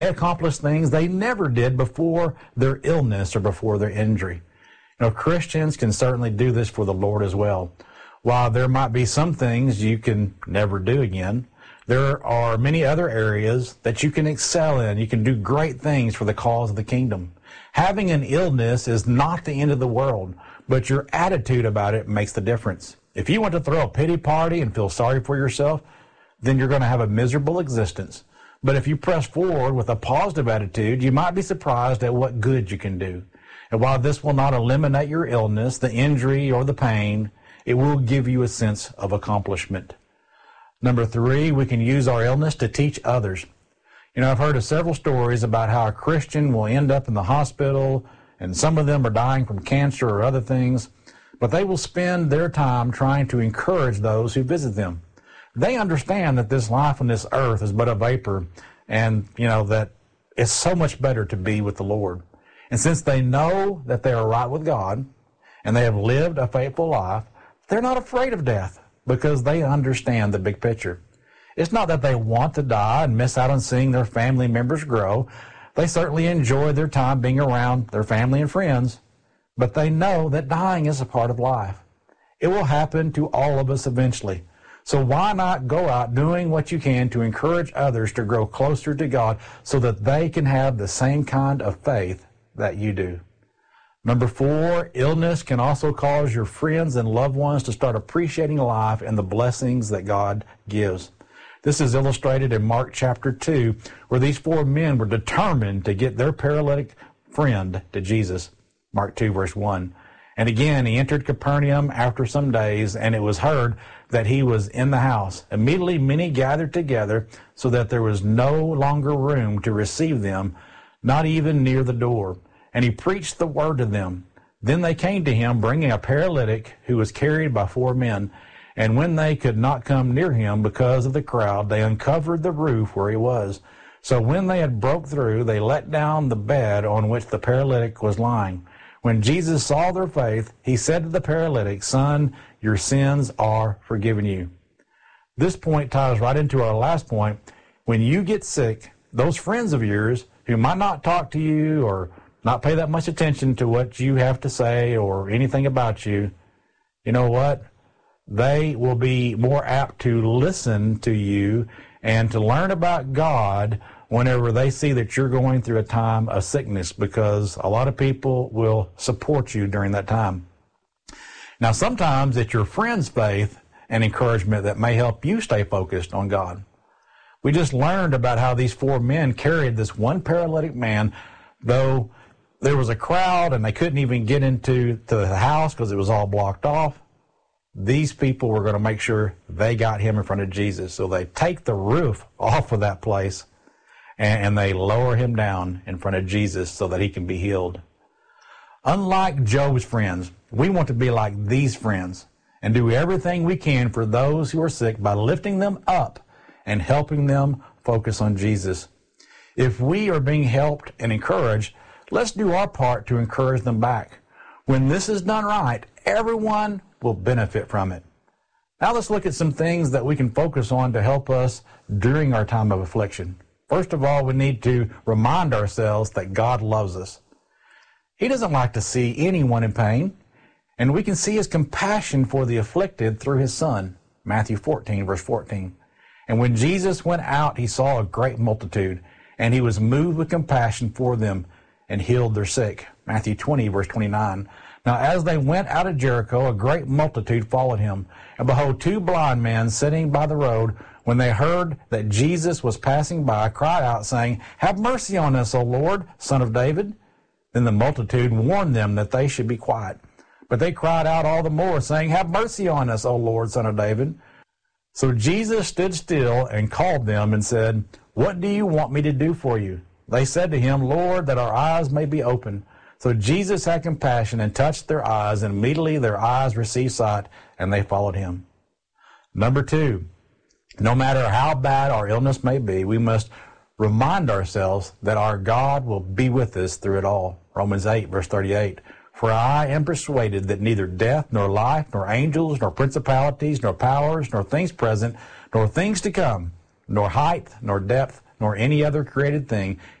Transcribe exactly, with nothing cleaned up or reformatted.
They accomplish things they never did before their illness or before their injury. You know, Christians can certainly do this for the Lord as well. While there might be some things you can never do again, there are many other areas that you can excel in. You can do great things for the cause of the kingdom. Having an illness is not the end of the world, but your attitude about it makes the difference. If you want to throw a pity party and feel sorry for yourself, then you're going to have a miserable existence. But if you press forward with a positive attitude, you might be surprised at what good you can do. And while this will not eliminate your illness, the injury, or the pain, it will give you a sense of accomplishment. Number three, we can use our illness to teach others. You know, I've heard of several stories about how a Christian will end up in the hospital, and some of them are dying from cancer or other things, but they will spend their time trying to encourage those who visit them. They understand that this life on this earth is but a vapor, and, you know, that it's so much better to be with the Lord. And since they know that they are right with God, and they have lived a faithful life, they're not afraid of death, because they understand the big picture. It's not that they want to die and miss out on seeing their family members grow. They certainly enjoy their time being around their family and friends, but they know that dying is a part of life. It will happen to all of us eventually. So why not go out doing what you can to encourage others to grow closer to God so that they can have the same kind of faith that you do? Number four, illness can also cause your friends and loved ones to start appreciating life and the blessings that God gives. This is illustrated in Mark chapter two, where these four men were determined to get their paralytic friend to Jesus. Mark two, verse one. And again, he entered Capernaum after some days, and it was heard that he was in the house. Immediately many gathered together, so that there was no longer room to receive them, not even near the door. And he preached the word to them. Then they came to him, bringing a paralytic who was carried by four men. And when they could not come near him because of the crowd, they uncovered the roof where he was. So when they had broke through, they let down the bed on which the paralytic was lying. When Jesus saw their faith, he said to the paralytic, "Son, your sins are forgiven you." This point ties right into our last point. When you get sick, those friends of yours who might not talk to you or not pay that much attention to what you have to say or anything about you, you know what? They will be more apt to listen to you and to learn about God whenever they see that you're going through a time of sickness, because a lot of people will support you during that time. Now, sometimes it's your friend's faith and encouragement that may help you stay focused on God. We just learned about how these four men carried this one paralytic man, though there was a crowd and they couldn't even get into to the house because it was all blocked off. These people were going to make sure they got him in front of Jesus. So they take the roof off of that place and, and they lower him down in front of Jesus so that he can be healed. Unlike Job's friends, we want to be like these friends and do everything we can for those who are sick by lifting them up and helping them focus on Jesus. If we are being helped and encouraged, let's do our part to encourage them back. When this is done right, everyone will benefit from it. Now let's look at some things that we can focus on to help us during our time of affliction. First of all, we need to remind ourselves that God loves us. He doesn't like to see anyone in pain, and we can see his compassion for the afflicted through his Son. Matthew fourteen, verse fourteen. And when Jesus went out, he saw a great multitude, and he was moved with compassion for them and healed their sick. Matthew twenty, verse twenty-nine. Now as they went out of Jericho, a great multitude followed him. And behold, two blind men sitting by the road, when they heard that Jesus was passing by, cried out, saying, "Have mercy on us, O Lord, Son of David." Then the multitude warned them that they should be quiet. But they cried out all the more, saying, "Have mercy on us, O Lord, Son of David." So Jesus stood still and called them and said, "What do you want me to do for you?" They said to him, "Lord, that our eyes may be open." So Jesus had compassion and touched their eyes, and immediately their eyes received sight, and they followed him. Number two, no matter how bad our illness may be, we must remind ourselves that our God will be with us through it all. Romans eight, verse thirty-eight. For I am persuaded that neither death, nor life, nor angels, nor principalities, nor powers, nor things present, nor things to come, nor height, nor depth, nor any other created thing